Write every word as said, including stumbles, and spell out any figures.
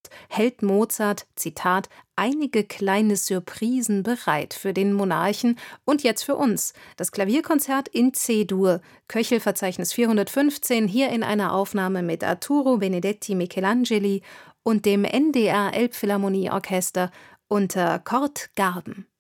jetzt hält Mozart, Zitat, einige kleine Surprisen bereit für den Monarchen und jetzt für uns. Das Klavierkonzert in C-Dur, Köchelverzeichnis vierhundertfünfzehn, hier in einer Aufnahme mit Arturo Benedetti Michelangeli und dem N D R Elbphilharmonieorchester unter Kurt Garden.